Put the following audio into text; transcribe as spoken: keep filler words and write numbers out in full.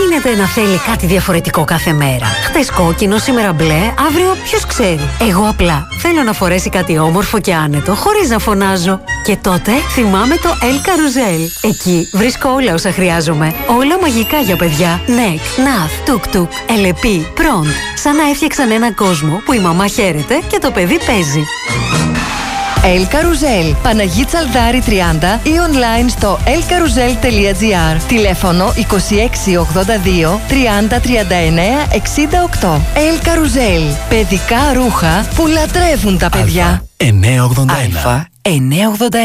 γίνεται να θέλει κάτι διαφορετικό κάθε μέρα. Χτες κόκκινο, σήμερα μπλε, αύριο ποιος ξέρει. Εγώ απλά θέλω να φορέσει κάτι όμορφο και άνετο, χωρίς να φωνάζω. Και τότε θυμάμαι το El Carousel. Εκεί βρίσκω όλα όσα χρειάζομαι. Όλα μαγικά για παιδιά. Νεκ, Ναθ, Τουκ Τουκ, Ελεπί, Προντ. Σαν να έφτιαξαν έναν κόσμο που η μαμά χαίρεται και το παιδί παίζει. El Carousel, Παναγί Τσαλδάρη τριάντα ή online στο ελ καρουζέλ τελεία τζι άρ. Τηλέφωνο είκοσι έξι ογδόντα δύο τριάντα τριάντα εννέα εξήντα οκτώ. El Carousel, παιδικά ρούχα που λατρεύουν τα παιδιά. εννιακόσια ογδόντα ένα. εννιακόσια ογδόντα ένα.